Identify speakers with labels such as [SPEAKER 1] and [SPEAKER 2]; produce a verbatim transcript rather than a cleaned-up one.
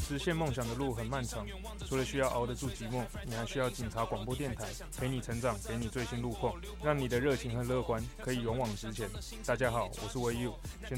[SPEAKER 1] 实现梦想的路很漫长，除了需要熬得住寂寞，你还需要警察广播电台陪你成长，给你最新路况，让你的热情和乐观可以勇往直前。大家好，我是威 U，现